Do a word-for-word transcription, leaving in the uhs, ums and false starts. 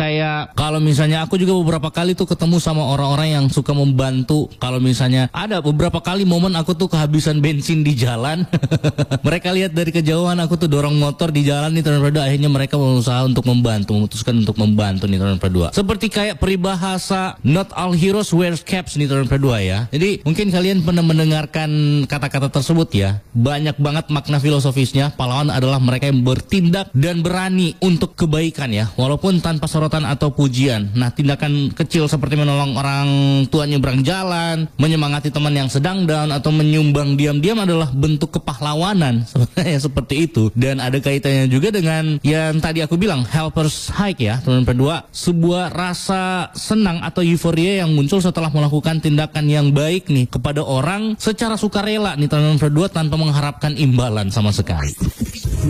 kayak kalau misalnya aku juga beberapa kali tuh ketemu sama orang-orang yang suka membantu. Kalau misalnya ada beberapa kali momen aku tuh kehabisan bensin di jalan. Mereka lihat dari kejauhan aku tuh dorong motor di jalan nih teman berdua. Akhirnya mereka berusaha untuk membantu, memutuskan untuk membantu nih teman berdua. Seperti kayak peribahasa not all heroes wear caps nih teman berdua ya. Jadi mungkin kalian pernah mendengarkan kata-kata tersebut ya. Banyak banget makna filosofisnya. Pahlawan adalah mereka yang bertindak dan berani untuk kebaikan ya, walaupun tanpa sorotan atau pujian. Nah, tindakan kecil seperti menolong orang tua nyebrang jalan, menyemangati teman yang sedang down, atau menyumbang diam-diam adalah bentuk kepahlawanan. Sebenarnya seperti itu. Dan ada kaitannya juga dengan yang tadi aku bilang, helpers hike ya, teman berdua. Sebuah rasa senang atau euforia yang muncul setelah melakukan tindakan yang baik nih kepada orang secara sukarela nih teman berdua, tanpa mengharapkan imbalan sama sekali.